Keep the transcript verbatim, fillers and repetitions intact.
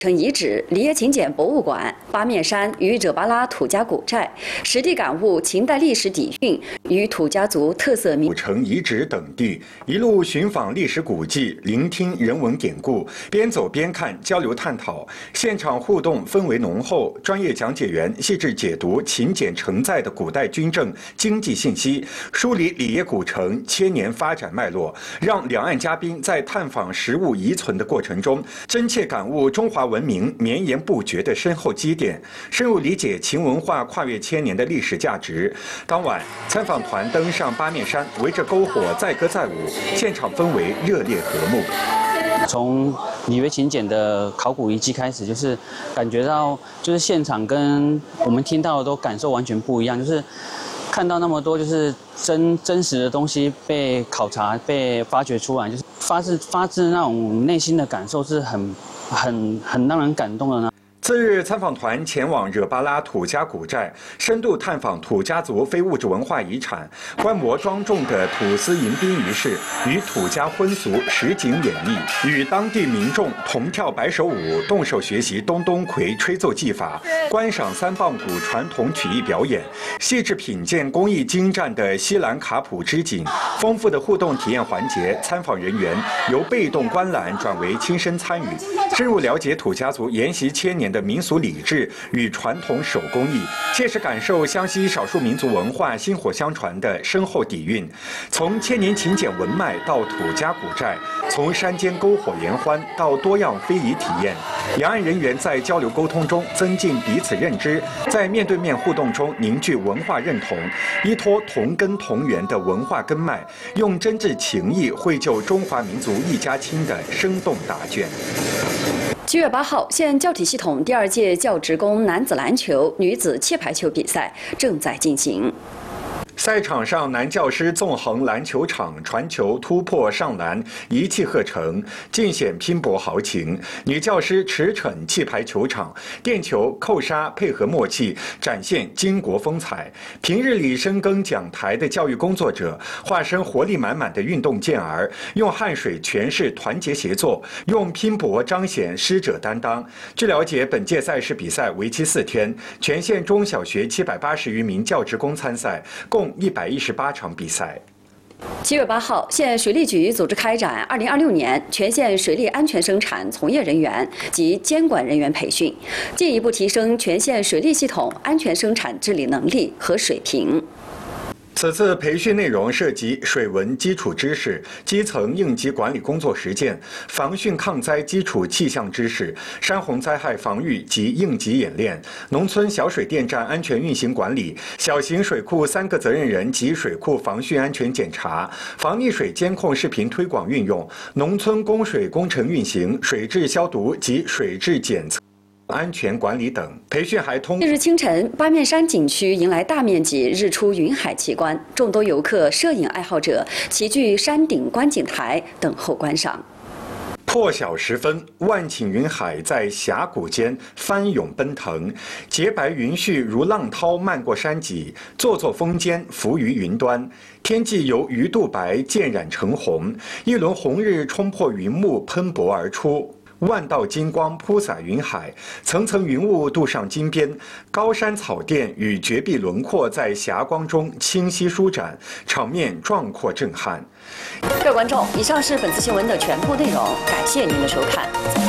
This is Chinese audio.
城遗址、里耶秦简博物馆、八面山与惹巴拉土家古寨，实地感悟秦代历史底蕴与土家族特色民。 古城遗址等地，一路寻访历史古迹，聆听人文典故，边走边看，交流探讨，现场互动氛围浓厚。专业讲解员细致解读秦简承载的古代军政经济信息，梳理里耶古城千年发展脉络，让两岸嘉宾在探访实物遗存的过程中，真切感悟中华文明绵延不绝的深厚积淀，深入理解秦文化跨越千年的历史价值。当晚，参访团登上八面山，围着篝火载歌载舞，现场氛围热烈和睦。 从里约秦简的考古遗迹开始，就是感觉到，就是现场跟我们听到的都感受完全不一样，就是看到那么多就是真真实的东西被考察、被发掘出来，就是发自发自那种内心的感受，是很很很让人感动的呢。 次日，参访团前往惹巴拉土家古寨，深度探访土家族非物质文化遗产，观摩庄重的土司迎宾仪式与土家婚俗实景演绎，与当地民众同跳白手舞，动手学习东东葵吹奏技法，观赏三棒鼓传统曲艺表演，细致品鉴工艺精湛的西兰卡普织锦。丰富的互动体验环节，参访人员由被动观览转为亲身参与，深入了解土家族沿袭千年的民俗礼制与传统手工艺，切实感受湘西少数民族文化薪火相传的深厚底蕴。从千年秦简文脉到土家古寨，从山间篝火联欢到多样非遗体验，两岸人员在交流沟通中增进彼此认知，在面对面互动中凝聚文化认同，依托同根同源的文化根脉，用真挚情谊绘就中华民族一家亲的生动答卷。 七月八号，县教体系统第二届教职工男子篮球、女子切排球比赛正在进行。 赛场上，男教师纵横篮球场，传球突破上篮，一气呵成，尽显拼搏豪情；女教师驰骋气排球场，垫球、扣杀配合默契，展现巾帼风采。平日里深耕讲台的教育工作者，化身活力满满的运动健儿，用汗水诠释团结协作，用拼搏彰显师者担当。据了解，本届赛事比赛为期四天，全县中小学七百八十余名教职工参赛，共一百一十八场比赛。 七月八号，县水利局组织开展二零二六年全县水利安全生产从业人员及监管人员培训，进一步提升全县水利系统安全生产治理能力和水平。 此次培训内容涉及水文基础知识、基层应急管理工作实践、防汛抗灾基础气象知识、山洪灾害防御及应急演练、农村小水电站安全运行管理、小型水库三个责任人及水库防汛安全检查、防溺水监控视频推广运用、农村供水工程运行、水质消毒及水质检测安全管理等。培训还通。 近日清晨，八面山景区迎来大面积日出云海奇观，众多游客、摄影爱好者齐聚山顶观景台等候观赏。 破晓时分，万顷云海在峡谷间翻涌奔腾，洁白云絮如浪涛漫过山脊，座座峰间浮于云端。天际由鱼肚白渐染成红，一轮红日冲破云幕喷薄而出。万道金光铺洒云海，层层云雾镀上金边，高山草甸与绝壁轮廓在霞光中清晰舒展，场面壮阔震撼。 各位观众，以上是本次新闻的全部内容，感谢您的收看。